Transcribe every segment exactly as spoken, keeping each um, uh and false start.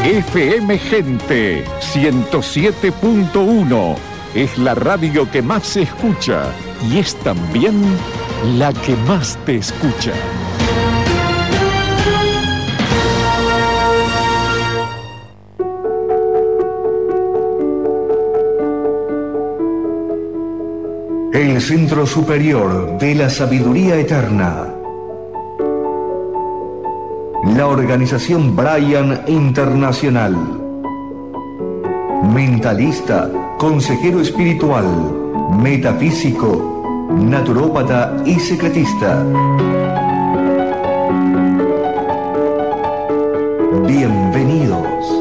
F M Gente ciento siete punto uno es la radio que más se escucha y es también la que más te escucha. El Centro Superior de la Sabiduría Eterna. La organización Brian Internacional. Mentalista, consejero espiritual, metafísico, naturópata y secretista. Bienvenidos.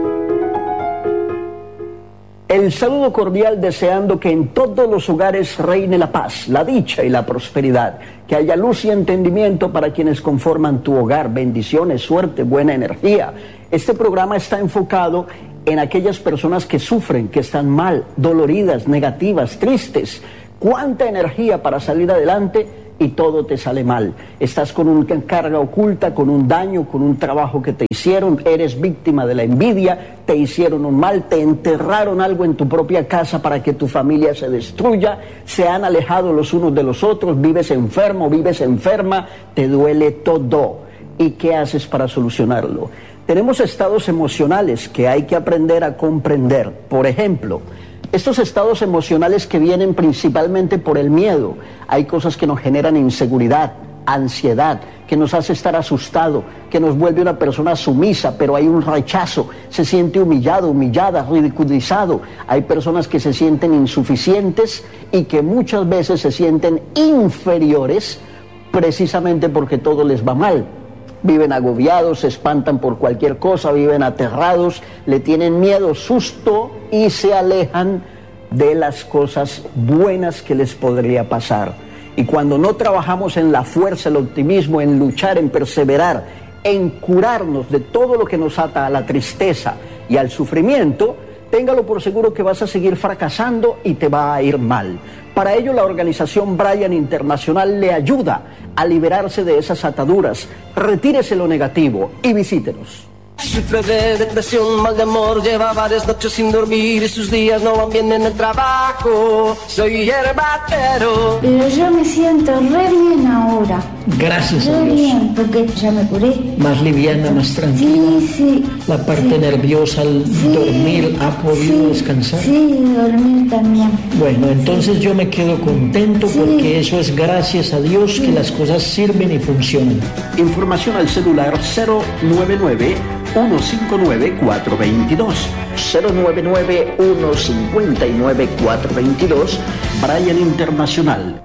El saludo cordial deseando que en todos los hogares reine la paz, la dicha y la prosperidad, que haya luz y entendimiento para quienes conforman tu hogar, bendiciones, suerte, buena energía. Este programa está enfocado en aquellas personas que sufren, que están mal, doloridas, negativas, tristes. ¿Cuánta energía para salir adelante? Y todo te sale mal. Estás con una carga oculta, con un daño, con un trabajo que te hicieron, eres víctima de la envidia, te hicieron un mal, te enterraron algo en tu propia casa para que tu familia se destruya, se han alejado los unos de los otros, vives enfermo, vives enferma, te duele todo. ¿Y qué haces para solucionarlo? Tenemos estados emocionales que hay que aprender a comprender. Por ejemplo, estos estados emocionales que vienen principalmente por el miedo. Hay cosas que nos generan inseguridad, ansiedad, que nos hace estar asustado, que nos vuelve una persona sumisa, pero hay un rechazo, se siente humillado, humillada, ridiculizado. Hay personas que se sienten insuficientes y que muchas veces se sienten inferiores precisamente porque todo les va mal. Viven agobiados, se espantan por cualquier cosa, viven aterrados, le tienen miedo, susto y se alejan de las cosas buenas que les podría pasar. Y cuando no trabajamos en la fuerza, el optimismo, en luchar, en perseverar, en curarnos de todo lo que nos ata a la tristeza y al sufrimiento, téngalo por seguro que vas a seguir fracasando y te va a ir mal. Para ello, la organización Brian Internacional le ayuda a liberarse de esas ataduras. Retírese lo negativo y visítenos. Sufre de depresión, mal de amor, lleva varias noches sin dormir y sus días no van bien en el trabajo. Soy hierbatero. Pero yo me siento re bien ahora. Gracias re a Dios. Bien, porque ya me curé. Más liviana, más tranquila. Sí, sí. La parte sí. nerviosa al sí. dormir ha podido sí, descansar. Sí, dormir también. Bueno, entonces yo me quedo contento sí. porque eso es gracias a Dios sí. que las cosas sirven y funcionan. Información al celular cero nueve nueve uno cinco nueve cuatro dos dos, cero nueve nueve uno cinco nueve cuatro dos dos, Brian Internacional.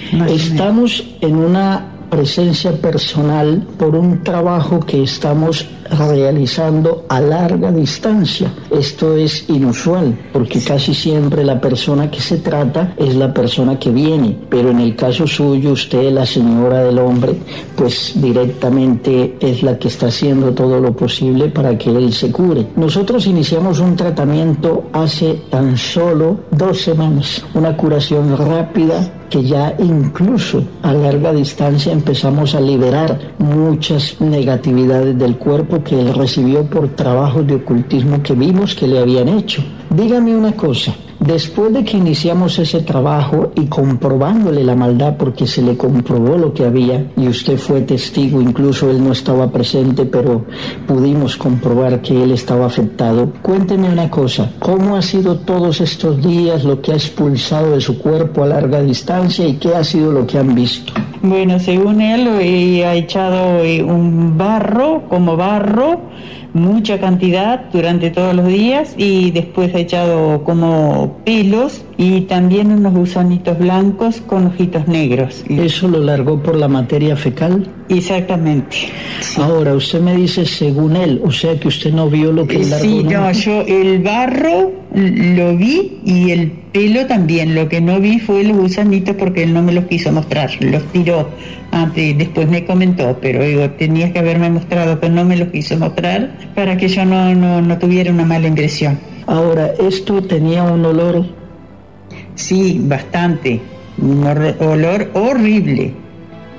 Estamos en una presencia personal por un trabajo que estamos realizando a larga distancia. Esto es inusual porque casi siempre la persona que se trata es la persona que viene, pero en el caso suyo, usted, la señora del hombre, pues directamente es la que está haciendo todo lo posible para que él se cure. Nosotros iniciamos un tratamiento hace tan solo dos semanas, una curación rápida que ya incluso a larga distancia empezamos a liberar muchas negatividades del cuerpo que él recibió por trabajos de ocultismo que vimos que le habían hecho. Dígame una cosa, después de que iniciamos ese trabajo y comprobándole la maldad porque se le comprobó lo que había y usted fue testigo, incluso él no estaba presente, pero pudimos comprobar que él estaba afectado. Cuénteme una cosa, ¿cómo ha sido todos estos días lo que ha expulsado de su cuerpo a larga distancia y qué ha sido lo que han visto? Bueno, según él, eh, ha echado eh, un barro, como barro, mucha cantidad durante todos los días y después ha echado como pelos y también unos gusanitos blancos con ojitos negros. ¿Eso lo largó por la materia fecal? Exactamente. Sí. Ahora, usted me dice según él, o sea que usted no vio lo que él largó. Sí, no, yo el barro lo vi y el pelo también. Lo que no vi fue los gusanitos porque él no me los quiso mostrar, los tiró antes, después me comentó, pero digo, tenías que haberme mostrado, pero no me los quiso mostrar para que yo no, no, no tuviera una mala impresión. Ahora, ¿esto tenía un olor? Sí, bastante, un olor horrible.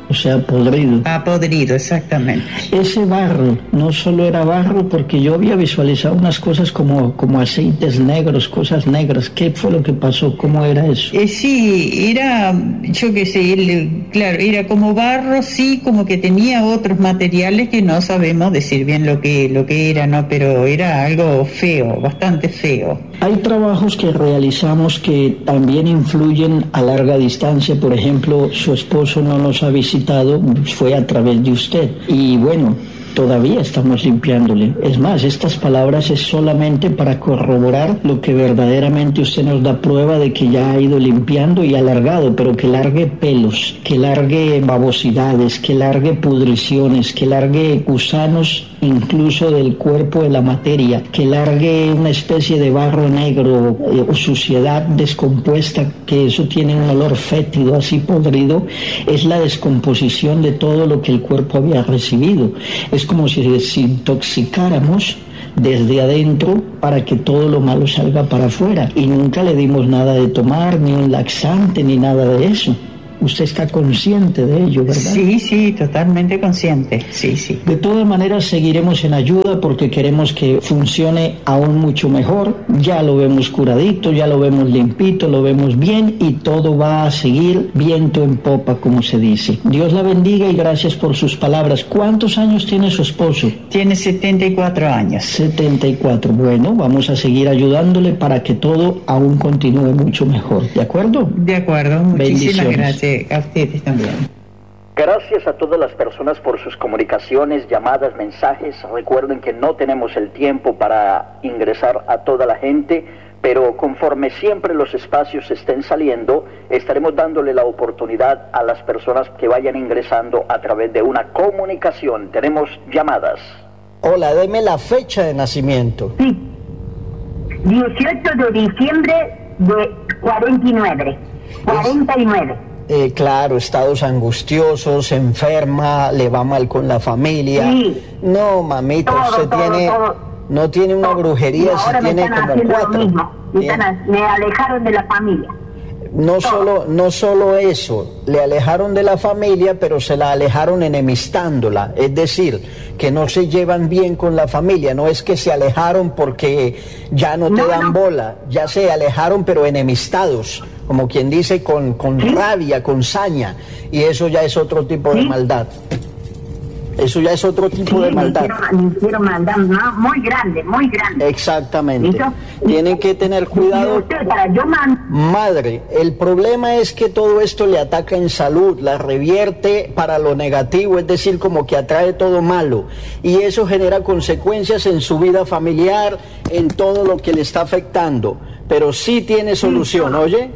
o sea, podrido. Ah, podrido, exactamente. Ese barro no solo era barro, porque yo había visualizado unas cosas como, como aceites negros, cosas negras. ¿Qué fue lo que pasó? ¿Cómo era eso? Eh, sí, era, yo qué sé, el, claro, era como barro, sí, como que tenía otros materiales que no sabemos decir bien lo que, lo que era, ¿no? Pero era algo feo, bastante feo. Hay trabajos que realizamos que también influyen a larga distancia. Por ejemplo, su esposo no nos ha visitado, fue a través de usted. Y bueno, todavía estamos limpiándole. Es más, estas palabras es solamente para corroborar lo que verdaderamente usted nos da prueba de que ya ha ido limpiando y alargado, pero que largue pelos, que largue babosidades, que largue pudriciones, que largue gusanos incluso del cuerpo de la materia, que largue una especie de barro negro eh, o suciedad descompuesta, que eso tiene un olor fétido, así podrido. Es la descomposición de todo lo que el cuerpo había recibido. Es como si desintoxicáramos desde adentro para que todo lo malo salga para afuera, y nunca le dimos nada de tomar, ni un laxante, ni nada de eso. Usted está consciente de ello, ¿verdad? Sí, sí, totalmente consciente, sí, sí. De todas maneras, seguiremos en ayuda porque queremos que funcione aún mucho mejor. Ya lo vemos curadito, ya lo vemos limpito, lo vemos bien, y todo va a seguir viento en popa, como se dice. Dios la bendiga y gracias por sus palabras. ¿Cuántos años tiene su esposo? Tiene setenta y cuatro años. setenta y cuatro. Bueno, vamos a seguir ayudándole para que todo aún continúe mucho mejor. ¿De acuerdo? De acuerdo, muchísimas gracias. A ustedes también. Gracias a todas las personas por sus comunicaciones, llamadas, mensajes. Recuerden que no tenemos el tiempo para ingresar a toda la gente, pero conforme siempre los espacios estén saliendo, estaremos dándole la oportunidad a las personas que vayan ingresando a través de una comunicación. Tenemos llamadas. Hola, deme la fecha de nacimiento. Sí, dieciocho de diciembre de cuarenta y nueve. cuarenta y nueve. Eh, claro, estados angustiosos, enferma, le va mal con la familia. Sí. No, mamita, todo, usted todo, tiene, todo. no tiene una brujería, si tiene como cuatro. Me, están, me alejaron de la familia. No solo, no solo eso, le alejaron de la familia, pero se la alejaron enemistándola, es decir, que no se llevan bien con la familia. No es que se alejaron porque ya no te no, dan no. bola, ya se alejaron pero enemistados, como quien dice, con, con ¿Sí? rabia, con saña, y eso ya es otro tipo ¿Sí? de maldad. Eso ya es otro tipo sí, de maldad. Me hicieron maldad ¿no? muy grande, muy grande. Exactamente. ¿Eso? Tienen que tener cuidado. Usted, yo man... Madre, el problema es que todo esto le ataca en salud, la revierte para lo negativo, es decir, como que atrae todo malo. Y eso genera consecuencias en su vida familiar, en todo lo que le está afectando. Pero sí tiene solución, sí, ¿oye?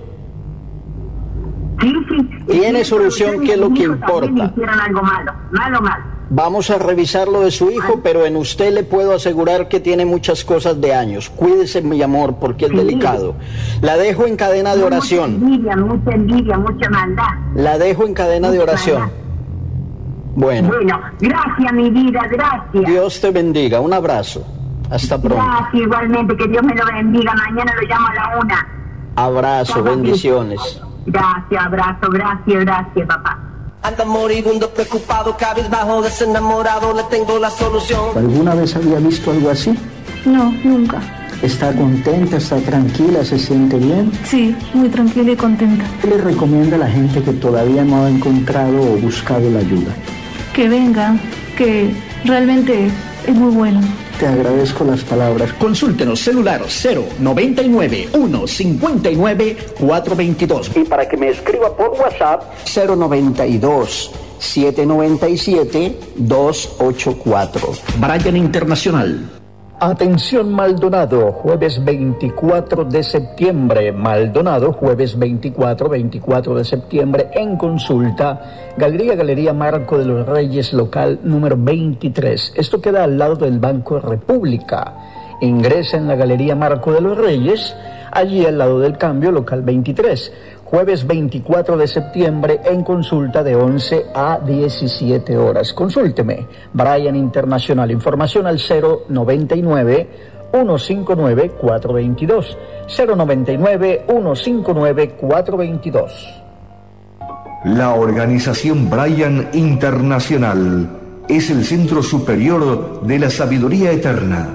Sí, sí. Tiene solución, que es lo que importa. Hicieron algo malo, malo, malo. Vamos a revisar lo de su hijo, pero en usted le puedo asegurar que tiene muchas cosas de años. Cuídese, mi amor, porque es sí. delicado. La dejo en cadena de oración. Mucha envidia, mucha envidia, mucha maldad. La dejo en cadena mucha de oración. Maldad. Bueno. Bueno, gracias, mi vida, gracias. Dios te bendiga. Un abrazo. Hasta pronto. Gracias, igualmente, que Dios me lo bendiga. Mañana lo llamo a la una. Abrazo, bendiciones. Gracias, abrazo, gracias, gracias, papá. Anda moribundo, preocupado, cabizbajo, desenamorado, le tengo la solución. ¿Alguna vez había visto algo así? No, nunca. ¿Está contenta, está tranquila, se siente bien? Sí, muy tranquila y contenta. ¿Qué le recomienda a la gente que todavía no ha encontrado o buscado la ayuda? Que venga, que realmente es muy bueno. Te agradezco las palabras. Consúltenos, celular cero noventa y nueve, uno cincuenta y nueve, cuatro veintidós. Y para que me escriba por WhatsApp, cero noventa y dos, setecientos noventa y siete, doscientos ochenta y cuatro. Bryan Internacional. Atención Maldonado, jueves veinticuatro de septiembre, Maldonado, jueves veinticuatro, veinticuatro de septiembre, en consulta, Galería Galería Marco de los Reyes, local número veintitrés. Esto queda al lado del Banco República. Ingresa en la Galería Marco de los Reyes, allí al lado del cambio, local veintitrés. Jueves veinticuatro de septiembre, en consulta de once a diecisiete horas. Consúlteme, Bryan Internacional. Información al cero noventa y nueve, uno cincuenta y nueve, cuatro veintidós. cero noventa y nueve, uno cincuenta y nueve, cuatro veintidós. La organización Bryan Internacional es el centro superior de la sabiduría eterna.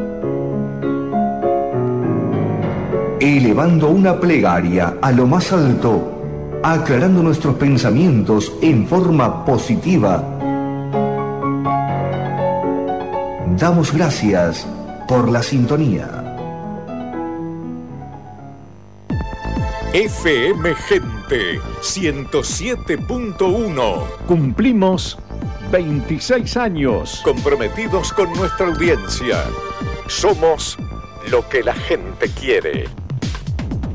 Elevando una plegaria a lo más alto, aclarando nuestros pensamientos en forma positiva, damos gracias por la sintonía. F M Gente ciento siete punto uno. Cumplimos veintiséis años comprometidos con nuestra audiencia. Somos lo que la gente quiere.